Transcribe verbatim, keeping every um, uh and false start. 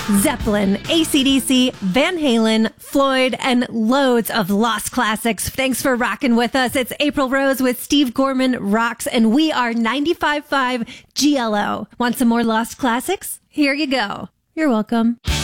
Zeppelin, A C D C, Van Halen, Floyd, and loads of lost classics. Thanks for rocking with us. It's April Rose with Steve Gorman Rocks, and we are ninety-five point five G L O. Want some more lost classics? Here you go. You're welcome.